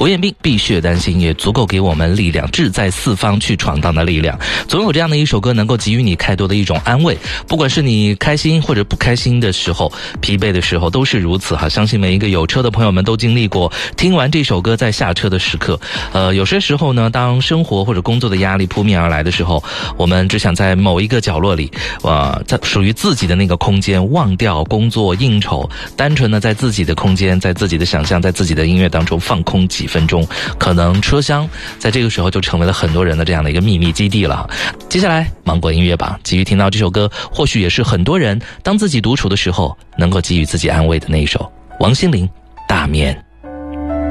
文言病碧血丹心也足够给我们力量，志在四方去闯荡的力量。总有这样的一首歌能够给予你太多的一种安慰，不管是你开心或者不开心的时候，疲惫的时候都是如此哈。相信每一个有车的朋友们都经历过听完这首歌在下车的时刻。有些时候呢，当生活或者工作的压力扑面而来的时候，我们只想在某一个角落里在属于自己的那个空间忘掉工作应酬，单纯的在自己的空间，在自己的想象，在自己的音乐当中放空几分钟，可能车厢在这个时候就成为了很多人的这样的一个秘密基地了。接下来芒果音乐榜继续听到这首歌，或许也是很多人当自己独处的时候能够给予自己安慰的那一首，王心凌《大眠》。